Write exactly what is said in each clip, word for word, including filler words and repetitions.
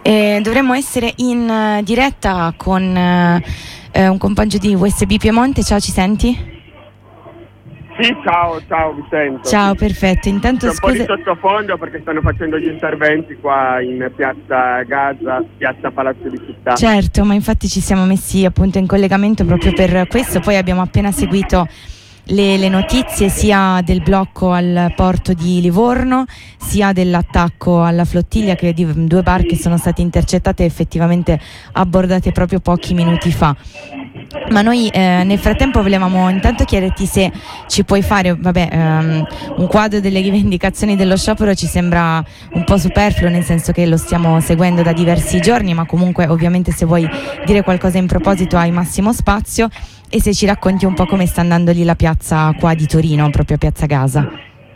E dovremmo essere in uh, diretta con uh, uh, un compagno di U S B Piemonte. Ciao, ci senti? Sì, ciao, ciao, vi sento. Ciao, perfetto. Intanto c'è un scusa... po' di sottofondo perché stanno facendo gli interventi qua in piazza Gaza, piazza Palazzo di Città. Certo, ma infatti ci siamo messi appunto in collegamento proprio per questo. Poi abbiamo appena seguito le, le notizie sia del blocco al porto di Livorno sia dell'attacco alla flottiglia, che di due barche sono state intercettate e effettivamente abbordate proprio pochi minuti fa. Ma noi eh, nel frattempo volevamo intanto chiederti se ci puoi fare vabbè, um, un quadro delle rivendicazioni dello sciopero. Ci sembra un po' superfluo, nel senso che lo stiamo seguendo da diversi giorni, ma comunque ovviamente se vuoi dire qualcosa in proposito hai massimo spazio, e se ci racconti un po' come sta andando lì la piazza qua di Torino, proprio a Piazza Gaza.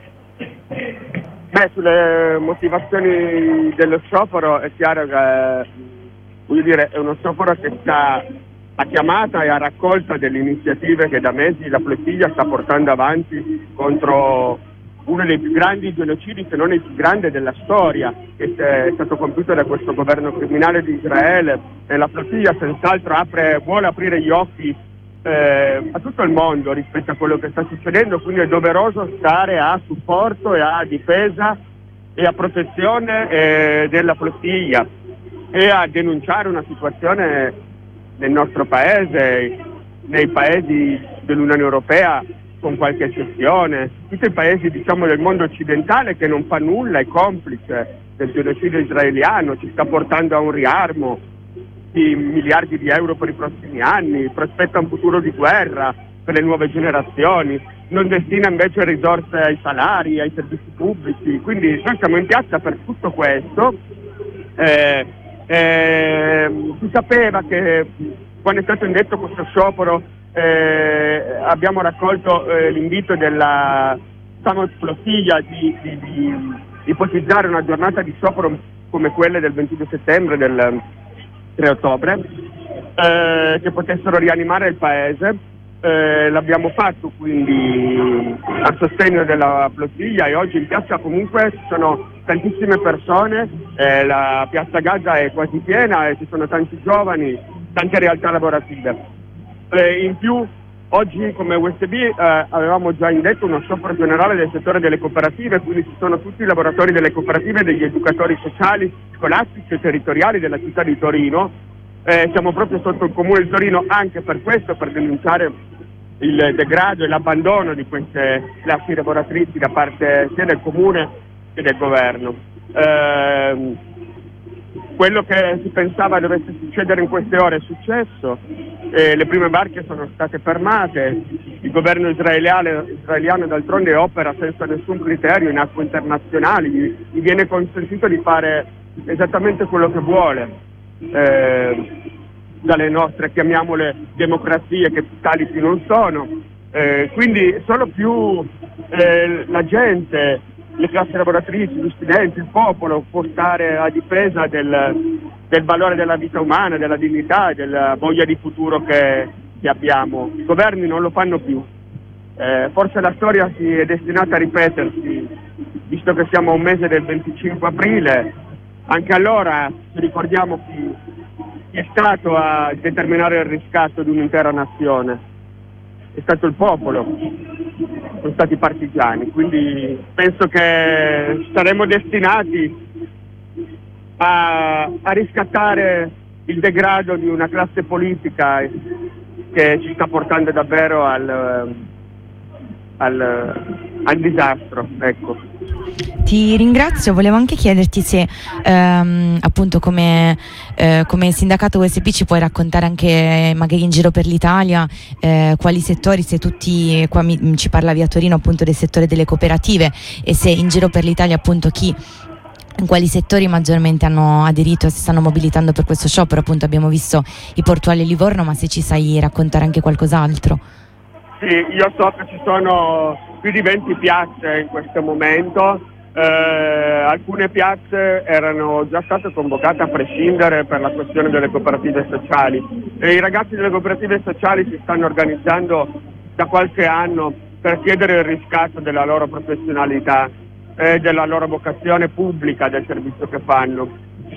Beh, sulle motivazioni dello sciopero è chiaro che voglio dire, è uno sciopero che sta a chiamata e a raccolta delle iniziative che da mesi la flottiglia sta portando avanti contro uno dei più grandi genocidi, se non il più grande della storia, che è stato compiuto da questo governo criminale di Israele. E la flottiglia senz'altro apre, vuole aprire gli occhi eh, a tutto il mondo rispetto a quello che sta succedendo, quindi è doveroso stare a supporto e a difesa e a protezione eh, della flottiglia e a denunciare una situazione nel nostro paese, nei paesi dell'Unione Europea, con qualche eccezione, tutti i paesi diciamo del mondo occidentale che non fa nulla, è complice del genocidio israeliano, ci sta portando a un riarmo di miliardi di euro per i prossimi anni, prospetta un futuro di guerra per le nuove generazioni, non destina invece risorse ai salari, ai servizi pubblici. Quindi noi siamo in piazza per tutto questo. Eh, Eh, si sapeva che quando è stato indetto questo sciopero eh, abbiamo raccolto eh, l'invito della Samot Flottiglia di, di, di ipotizzare una giornata di sciopero come quelle del ventidue settembre, del tre ottobre, eh, che potessero rianimare il paese. Eh, l'abbiamo fatto quindi a sostegno della flottiglia, e oggi in piazza comunque ci sono tantissime persone, eh, la piazza Gaza è quasi piena e ci sono tanti giovani, tante realtà lavorative. Eh, in più oggi come U S B eh, avevamo già indetto uno sciopero generale del settore delle cooperative, quindi ci sono tutti i lavoratori delle cooperative, degli educatori sociali, scolastici e territoriali della città di Torino. Eh, siamo proprio sotto il comune di Torino anche per questo, per denunciare il degrado e l'abbandono di queste classi lavoratrici da parte sia del comune che del governo. Eh, quello che si pensava dovesse succedere in queste ore è successo, eh, le prime barche sono state fermate, il governo israeliano, israeliano d'altronde opera senza nessun criterio in acque internazionali, gli, gli viene consentito di fare esattamente quello che vuole. Eh, dalle nostre, chiamiamole, democrazie, che tali più non sono, eh, quindi solo più eh, la gente, le classi lavoratrici, gli studenti, il popolo può stare a difesa del, del valore della vita umana, della dignità e della voglia di futuro che, che abbiamo. I governi non lo fanno più, eh, forse la storia si è destinata a ripetersi, visto che siamo a un mese del venticinque aprile. Anche allora ci ricordiamo chi, chi è stato a determinare il riscatto di un'intera nazione. È stato il popolo, sono stati i partigiani, quindi penso che saremo destinati a, a riscattare il degrado di una classe politica che ci sta portando davvero al, al, al disastro, ecco. Ti ringrazio, volevo anche chiederti se ehm, appunto come, eh, come sindacato U S B ci puoi raccontare anche magari in giro per l'Italia eh, quali settori, se tutti, qua mi, ci parlavi a Torino appunto del settore delle cooperative, e se in giro per l'Italia appunto chi, in quali settori maggiormente hanno aderito e si stanno mobilitando per questo sciopero. Appunto abbiamo visto i portuali a Livorno, ma se ci sai raccontare anche qualcos'altro. Sì, io so che ci sono più di venti piazze in questo momento. Eh, alcune piazze erano già state convocate a prescindere per la questione delle cooperative sociali, e i ragazzi delle cooperative sociali si stanno organizzando da qualche anno per chiedere il riscatto della loro professionalità e della loro vocazione pubblica del servizio che fanno. Ci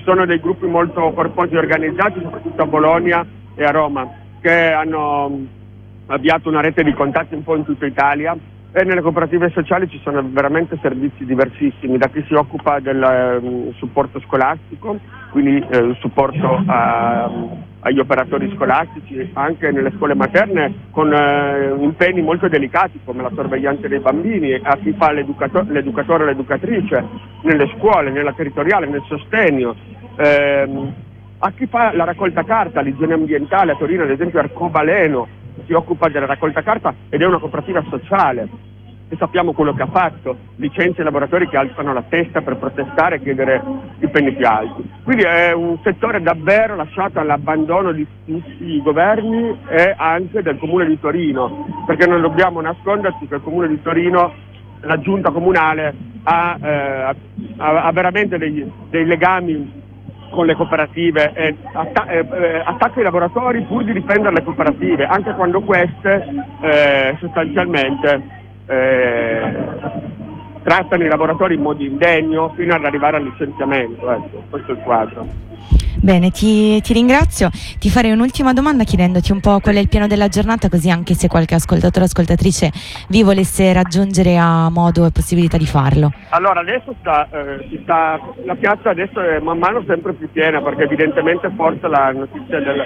sono dei gruppi molto corposi organizzati, soprattutto a Bologna e a Roma, che hanno avviato una rete di contatti un po' in tutta Italia, e nelle cooperative sociali ci sono veramente servizi diversissimi, da chi si occupa del eh, supporto scolastico, quindi eh, il supporto a, agli operatori scolastici, anche nelle scuole materne con eh, impegni molto delicati come la sorveglianza dei bambini, a chi fa l'educato- l'educatore o l'educatrice nelle scuole, nella territoriale, nel sostegno, ehm, a chi fa la raccolta carta, l'igiene ambientale. A Torino ad esempio Arcobaleno si occupa della raccolta carta ed è una cooperativa sociale, e sappiamo quello che ha fatto, licenzia i lavoratori che alzano la testa per protestare e chiedere stipendi più alti. Quindi è un settore davvero lasciato all'abbandono di tutti i governi e anche del Comune di Torino, perché non dobbiamo nasconderci che il Comune di Torino, la giunta comunale, ha, eh, ha, ha veramente dei, dei legami con le cooperative e atta- eh, attacca i lavoratori pur di difendere le cooperative, anche quando queste eh, sostanzialmente eh, trattano i lavoratori in modo indegno fino ad arrivare al licenziamento. Ecco, questo è il quadro. Bene, ti, ti ringrazio. Ti farei un'ultima domanda chiedendoti un po' qual è il piano della giornata, così anche se qualche ascoltatore o ascoltatrice vi volesse raggiungere a modo e possibilità di farlo. Allora adesso sta, eh, si sta, la piazza adesso è man mano sempre più piena, perché evidentemente forse la notizia del,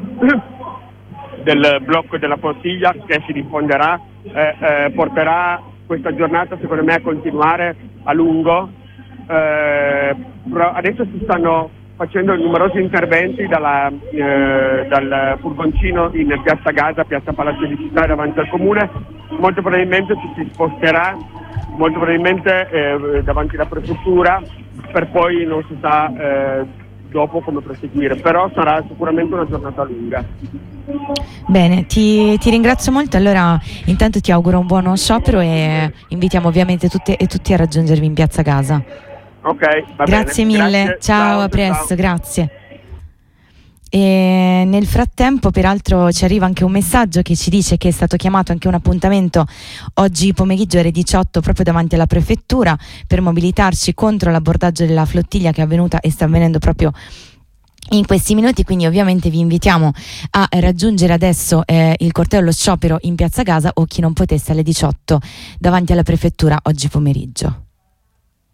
del blocco della Portiglia che si diffonderà eh, eh, porterà questa giornata secondo me a continuare a lungo. Eh, però adesso si stanno facendo numerosi interventi dalla, eh, dal furgoncino in piazza Gaza, piazza Palazzo di Città davanti al comune. Molto probabilmente ci si sposterà, molto probabilmente eh, davanti alla prefettura, per poi non si sa eh, dopo come proseguire, però sarà sicuramente una giornata lunga. Bene, ti, ti ringrazio molto. Allora intanto ti auguro un buono sciopero e invitiamo ovviamente tutte e tutti a raggiungervi in piazza Gaza. Ok, va grazie bene. mille, Grazie. ciao, ciao, a presto, ciao. Grazie. E nel frattempo peraltro ci arriva anche un messaggio che ci dice che è stato chiamato anche un appuntamento oggi pomeriggio alle diciotto proprio davanti alla prefettura per mobilitarci contro l'abordaggio della flottiglia che è avvenuta e sta avvenendo proprio in questi minuti, quindi ovviamente vi invitiamo a raggiungere adesso eh, il corteo allo sciopero in piazza Gaza, o chi non potesse alle diciotto davanti alla prefettura oggi pomeriggio.